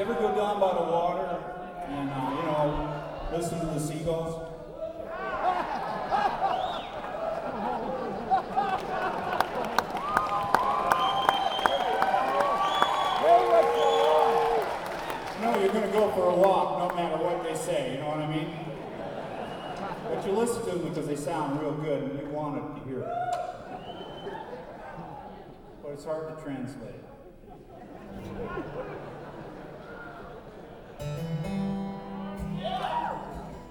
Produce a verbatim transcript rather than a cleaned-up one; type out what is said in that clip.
ever go down by the water and, uh, you know, listen to the seagulls? No, you're going to go for a walk no matter what they say, you know what I mean? But you listen to them because they sound real good and you want to hear it. But it's hard to translate.